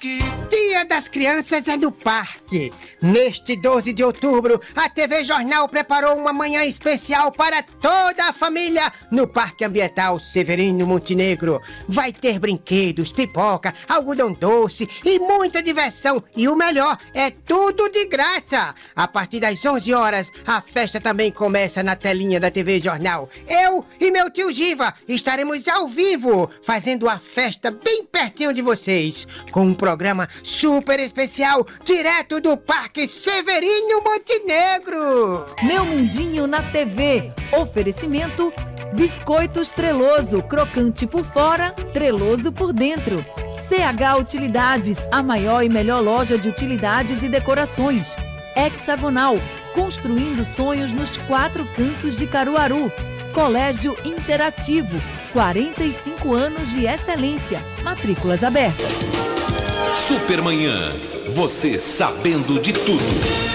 Dia das Crianças é no parque. Neste 12 de outubro, a TV Jornal preparou uma manhã especial para toda a família no Parque Ambiental Severino Montenegro. Vai ter brinquedos, pipoca, algodão doce e muita diversão. E o melhor, é tudo de graça. A partir das 11 horas, a festa também começa na telinha da TV Jornal. Eu e meu tio Giva estaremos ao vivo, fazendo a festa bem pertinho de vocês, com um programa super especial, direto do Parque Severino Montenegro. Meu Mundinho na TV. Oferecimento: Biscoitos Treloso, crocante por fora, treloso por dentro. CH Utilidades, a maior e melhor loja de utilidades e decorações. Hexagonal, construindo sonhos nos 4 cantos de Caruaru. Colégio Interativo, 45 anos de excelência. Matrículas abertas. Supermanhã, você sabendo de tudo.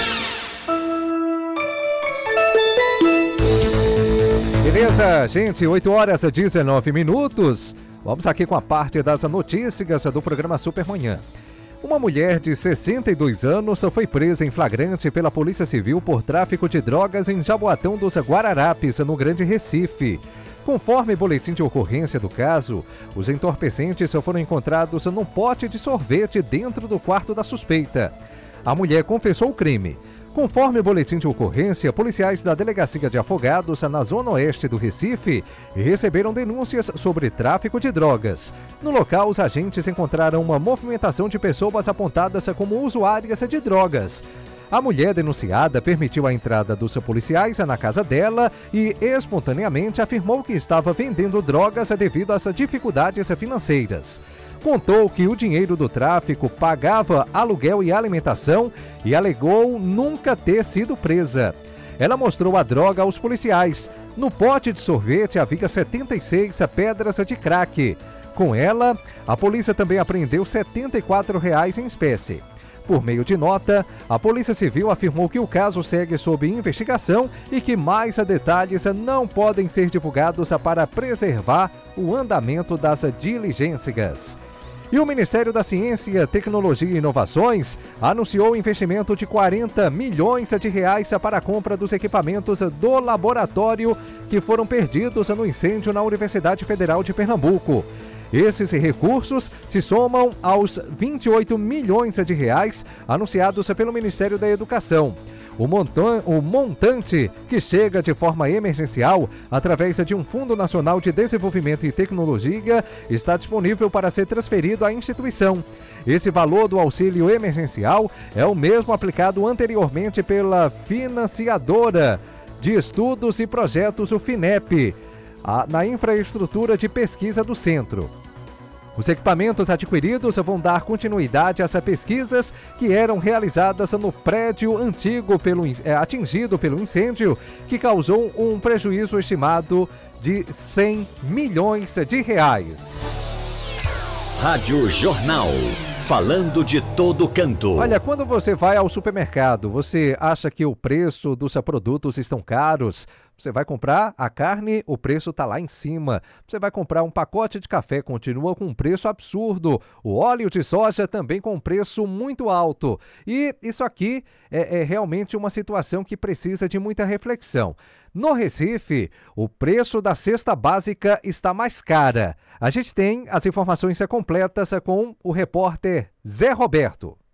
Beleza, gente, 8h19. Vamos aqui com a parte das notícias do programa Supermanhã. Uma mulher de 62 anos foi presa em flagrante pela Polícia Civil por tráfico de drogas em Jaboatão dos Guararapes, no Grande Recife. Conforme boletim de ocorrência do caso, os entorpecentes foram encontrados num pote de sorvete dentro do quarto da suspeita. A mulher confessou o crime. Conforme o boletim de ocorrência, policiais da Delegacia de Afogados, na zona oeste do Recife, receberam denúncias sobre tráfico de drogas. No local, os agentes encontraram uma movimentação de pessoas apontadas como usuárias de drogas. A mulher denunciada permitiu a entrada dos policiais na casa dela e, espontaneamente, afirmou que estava vendendo drogas devido às dificuldades financeiras. Contou que o dinheiro do tráfico pagava aluguel e alimentação e alegou nunca ter sido presa. Ela mostrou a droga aos policiais. No pote de sorvete havia 76 pedras de crack. Com ela, a polícia também apreendeu R$ 74 em espécie. Por meio de nota, a Polícia Civil afirmou que o caso segue sob investigação e que mais detalhes não podem ser divulgados para preservar o andamento das diligências. E o Ministério da Ciência, Tecnologia e Inovações anunciou investimento de R$ 40 milhões para a compra dos equipamentos do laboratório que foram perdidos no incêndio na Universidade Federal de Pernambuco. Esses recursos se somam aos R$ 28 milhões anunciados pelo Ministério da Educação. O montante, que chega de forma emergencial através de um Fundo Nacional de Desenvolvimento e Tecnologia, está disponível para ser transferido à instituição. Esse valor do auxílio emergencial é o mesmo aplicado anteriormente pela financiadora de estudos e projetos, o FINEP, na infraestrutura de pesquisa do centro. Os equipamentos adquiridos vão dar continuidade às pesquisas que eram realizadas no prédio antigo atingido pelo incêndio, que causou um prejuízo estimado de R$ 100 milhões. Rádio Jornal, falando de todo canto. Olha, quando você vai ao supermercado, você acha que o preço dos produtos estão caros? Você vai comprar a carne, o preço está lá em cima. Você vai comprar um pacote de café, continua com um preço absurdo. O óleo de soja também com um preço muito alto. E isso aqui é realmente uma situação que precisa de muita reflexão. No Recife, o preço da cesta básica está mais cara. A gente tem as informações completas com o repórter Zé Roberto.